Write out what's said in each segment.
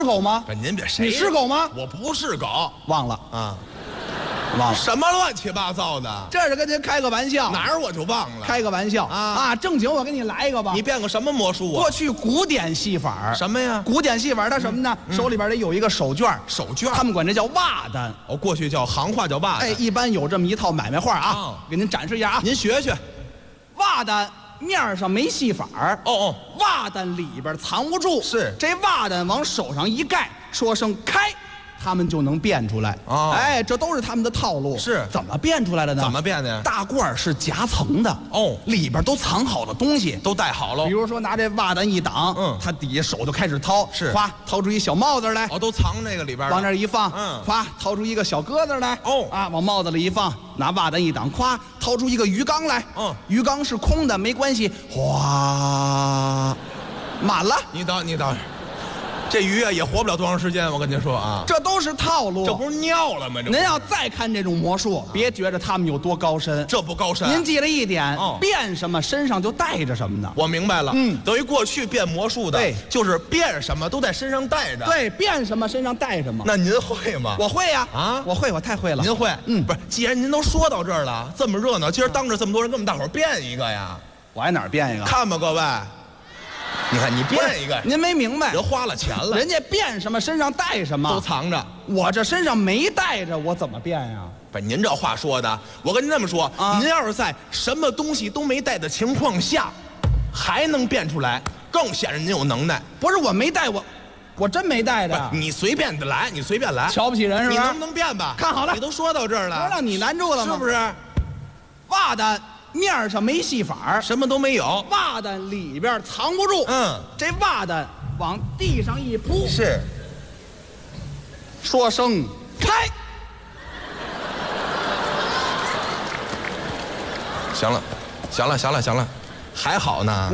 狗吗？ 不，您别谁？ 你是狗吗？ 我不是狗， 忘了啊， 忘了。 什么乱七八糟的？ 这是跟您开个玩笑。 哪儿我就忘了。 开个玩笑啊正经我给你来一个吧。 你变个什么魔术啊？ 过去古典戏法什么呀？ 古典戏法它什么呢？手里边得有一个手绢， 手绢， 他们管这叫袜单。 哦，过去叫行话叫袜单。 哎，一般有这么一套买卖画啊，给您展示一下啊。 您学学。 袜单面上没戏法哦， 袜单里边藏不住。 是这袜单往手上一盖，说声开，他们就能变出来。 哦， 哎，这都是他们的套路。 是怎么变出来的呢？ 怎么变的呀？ 大褂是夹层的哦， 里边都藏好了东西， 都带好了。 比如说拿这袜单一挡，他底下手就开始掏， 是， 哗，掏出一小帽子来， 哦，都藏那个里边， 往那一放，哗，掏出一个小鸽子来，往帽子里一放，拿袜单一挡，咵，掏出一个鱼缸来，鱼缸是空的，没关系，哗，满了。 你等。这鱼啊也活不了多长时间，我跟您说啊， 这都是套路， 这不是尿了吗？ 您要再看这种魔术，别觉得他们有多高深， 这不高深。 您记了一点，变什么身上就带着什么呢？ 我明白了，等于过去变魔术的，对，就是变什么都在身上带着， 对，变什么身上带什么。 那您会吗？ 我会呀，我会，我太会了。 您会？不是，既然您都说到这儿了，这么热闹，今儿当着这么多人，跟我们大伙儿变一个呀？ 我还哪儿变一个？ 看吧，各位。你看，你变一个， 您没明白， 人花了钱了， 人家变什么身上带什么， 都藏着。 我这身上没带着，我怎么变呀？ 不是您这话说的，我跟您这么说，您要是在什么东西都没带的情况下，还能变出来，更显示您有能耐。 不是我没带，我真没带着。 你随便的来，你随便来， 瞧不起人是吧？ 你能不能变吧？ 看好了， 你都说到这儿了， 不让你难住了吗？ 是不是？ 袜单面上没戏法， 什么都没有， 袜单里边藏不住。这袜单往地上一铺， 是， 说声开。 行了，还好呢。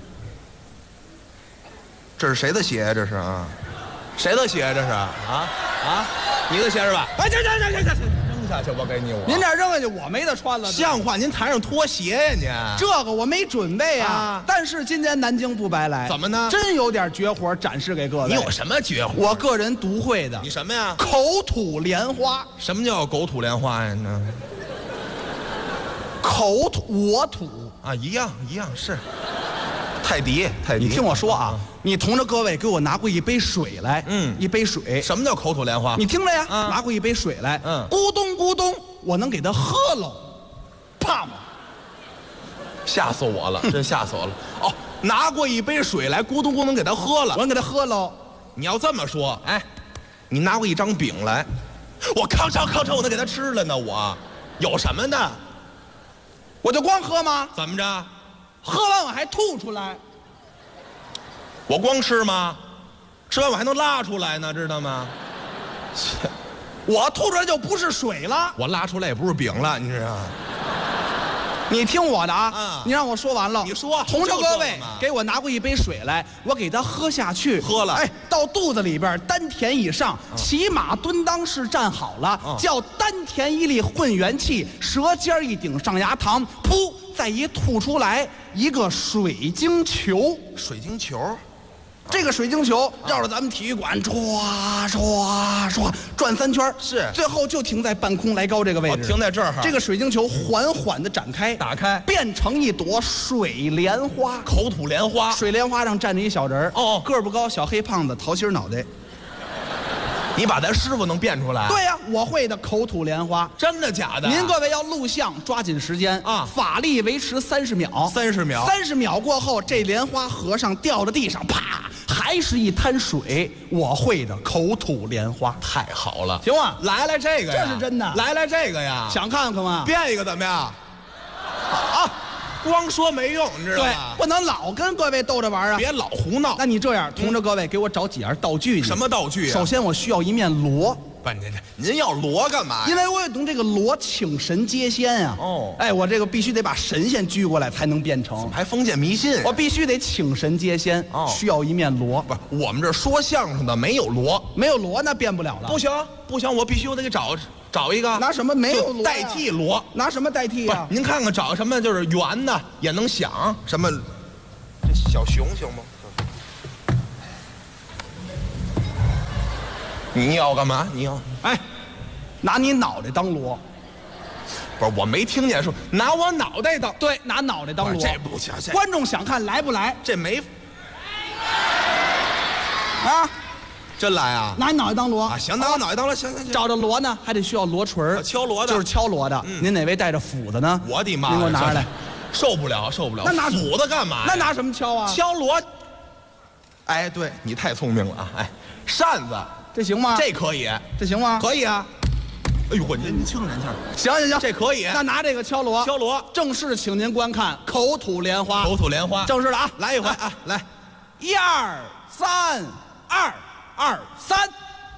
这是谁的鞋呀？这是啊，谁的鞋呀？这是啊，你的鞋是吧？哎，这。扔下去，我给你。 您这扔下去，我没得穿了。 像话，您台上脱鞋呀？您这个我没准备啊。但是今天南京不白来。 怎么呢？ 真有点绝活展示给各位。 你有什么绝活？ 我个人独会的。 你什么呀？ 口吐莲花。 什么叫口吐莲花呀？呢？ 口吐我吐啊，一样是。泰迪， 你听我说啊，你同着各位给我拿过一杯水来，一杯水。 什么叫口吐莲花？ 你听着呀，拿过一杯水来，咕咚咕咚，我能给他喝喽，啪嘛， 吓死我了，真吓死我了。哦，拿过一杯水来，咕咚咕咚给他喝了， 我能给他喝喽。 你要这么说，哎，你拿过一张饼来，我吭哧，我能给他吃了呢，我有什么呢？ 我就光喝吗？ 怎么着？ 喝完我还吐出来， 我光吃吗？吃完我还能拉出来呢，知道吗？ 我吐出来就不是水了， 我拉出来也不是饼了，你知道吗？ 你听我的啊，你让我说完了。 你说， 同着各位给我拿过一杯水来，我给他喝下去， 喝了， 哎，到肚子里边丹田以上，骑马蹲裆式站好了，叫丹田一力混元气，舌尖一顶上牙膛，噗，再一吐出来一个水晶球， 水晶球。 这个水晶球绕着咱们体育馆唰转3圈， 是， 最后就停在半空来高这个位置， 停在这儿。 这个水晶球缓缓地展开， 打开， 变成一朵水莲花， 口吐莲花。 水莲花上站着一小人个儿不高，小黑胖子，桃心脑袋。 你把咱师傅能变出来？ 对呀，我会的口吐莲花。 真的假的？ 您各位要录像，抓紧时间啊！法力维持30秒，30秒过后，这莲花和尚掉到地上，啪，还是一滩水。我会的口吐莲花， 太好了， 行吗？ 来这个呀， 这是真的。 来这个呀， 想看看吗？ 变一个怎么样？啊！光说没用，你知道吗？ 对，不能老跟各位逗着玩啊！ 别老胡闹。 那你这样，同着各位给我找几样道具去。 什么道具啊？ 首先我需要一面锣。 不，您要锣干嘛呀？ 因为我得用这个锣请神接仙啊。哎，我这个必须得把神仙拘过来才能变成。 还封建迷信？ 我必须得请神接仙，需要一面锣。 不是，我们这说相声的没有锣， 没有锣那变不了了。 不行，我必须得给找一个。 拿什么没有锣代替锣？ 拿什么代替呀？ 您看看找什么就是圆的也能响，什么这小熊行吗？ 你要干嘛？你要？ 哎，拿你脑袋当锣。 不是，我没听见说拿我脑袋当。 对，拿脑袋当锣。 这不行，这观众想看来不来？ 这没啊， 真来啊？ 拿你脑袋当锣啊，行，拿我脑袋当锣，行。 找着锣呢，还得需要锣锤儿， 敲锣的就是敲锣的。您哪位带着斧子呢？ 我的妈！ 您给我拿出来。 受不了。 那拿斧子干嘛呀？ 那拿什么敲啊？ 敲锣。哎，对你太聪明了啊！哎，扇子， 这行吗？ 这可以， 这行吗？ 可以啊。哎呦，我您轻点行， 这可以。 那拿这个敲锣，正式请您观看口吐莲花。 口吐莲花， 正式的啊， 来一回啊，来 ，1、2、3，2、2、3。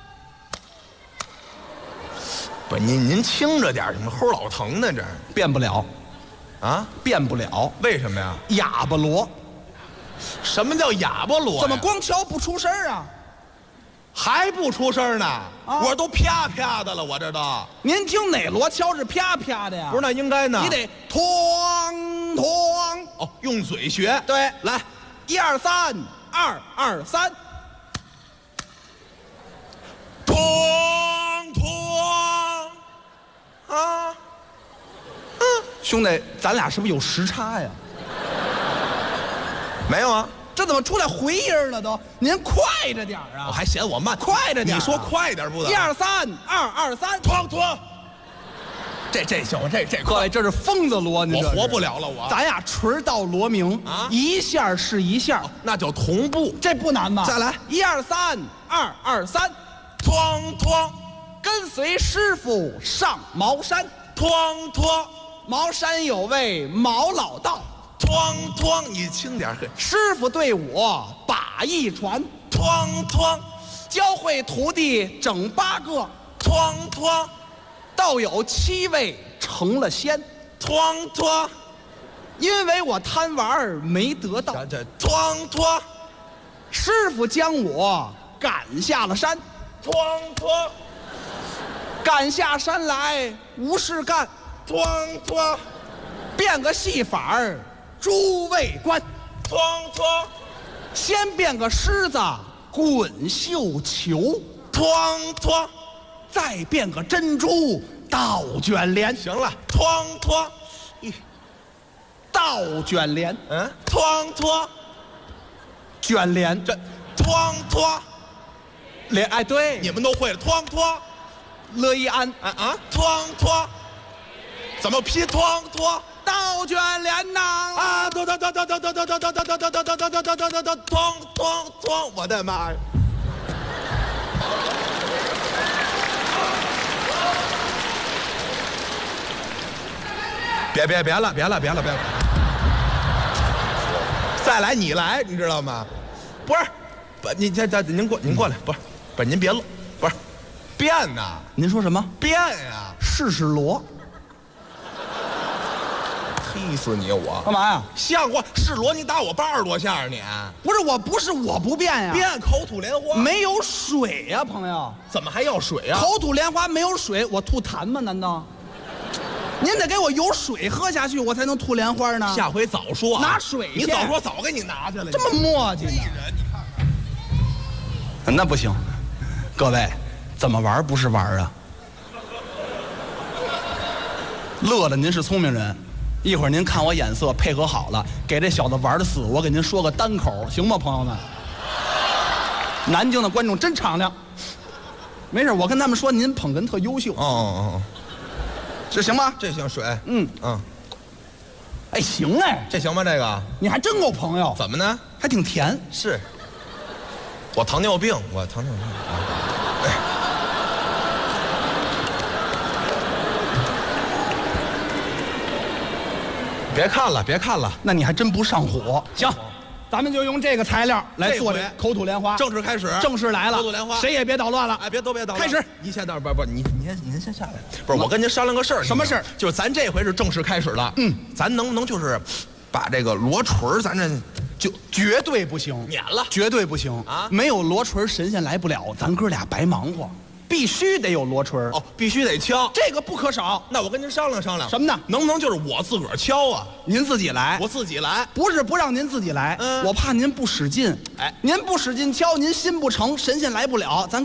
不是您轻着点，什么齁老疼呢？这变不了， 啊， 变不了。 为什么呀？ 哑巴锣。 什么叫哑巴锣？ 怎么光敲不出声啊？ 还不出声呢？我都啪啪的了，我这都。 您听哪锣敲是啪啪的呀？ 不是，那应该呢？ 你得哐哐。 哦，用嘴学。 对， 来 ，1、2、3，2、2、3， 哐哐啊！ 兄弟，咱俩是不是有时差呀？ 没有啊。 这怎么出来回音了都？您快着点啊！ 我还嫌我慢， 快着点。 你说快点不得 ？1、2、3，2、2、3， 哐哐。这行，这各位，这是疯子锣，您我活不了了，我。 咱呀，锤到锣鸣啊，一下是一下， 那叫同步， 这不难吧？ 再来 ，1、2、3，2、2、3， 哐哐， 跟随师傅上茅山， 哐哐， 茅山有位毛老道。 哐哐，你轻点， 师傅对我把一传， 哐哐， 教会徒弟整8个， 哐哐， 倒有7位成了仙， 哐哐， 因为我贪玩没得到， 这哐哐， 师傅将我赶下了山， 哐哐， 赶下山来无事干， 哐哐， 变个戏法儿。诸位官， 哐哐， 先变个狮子滚绣球， 哐哐， 再变个珍珠倒卷帘。 行了，哐哐， 倒卷帘， 哐哐， 卷帘， 这哐哐， 帘，哎，对， 你们都会了，哐哐， 乐一安， 哐哐，怎么劈哐哐？ 倒卷帘呐！ 啊！咚！我的妈呀！别了！再来你来，你知道吗？不是，您过来，不是您别乐，不是变呐！ 您说什么？ 变呀！ 试试锣。 气死你！我干嘛呀？ 像话！是锣，你打我80多下你？ 不是我不变呀， 变口吐莲花没有水呀，朋友。 怎么还要水啊？ 口吐莲花没有水，我吐痰吗？难道？您得给我有水喝下去，我才能吐莲花呢。 下回早说， 拿水去。 你早说，早给你拿去了。 这么磨叽呢？ 你看看，那不行。各位，怎么玩不是玩啊？乐了，您是聪明人。一会儿您看我眼色，配合好了，给这小子玩的死，我给您说个单口，行吗，朋友们？南京的观众真敞亮。没事，我跟他们说您捧哏特优秀。 哦， 这行吗？ 这行水。 哎，行哎， 这行吗？这个你还真够朋友。 怎么呢？ 还挺甜。 是，我糖尿病，别看了， 那你还真不上火。行，咱们就用这个材料来做这口吐莲花。 正式开始， 正式来了。 口吐莲花， 谁也别捣乱了。 哎，别捣乱。 开始。 您先到，不，您先下来。不是，我跟您商量个事儿。 什么事儿？ 就是咱这回是正式开始了。咱能不能就是把这个锣锤咱这就绝对不行， 免了， 绝对不行啊！没有锣锤，神仙来不了，咱哥俩白忙活。必须得有锣锤哦，必须得敲， 这个不可少。 那我跟您商量商量， 什么呢？ 能不能就是我自个儿敲啊？ 您自己来， 我自己来。 不是不让您自己来，我怕您不使劲。哎，您不使劲敲，您心不诚，神仙来不了。咱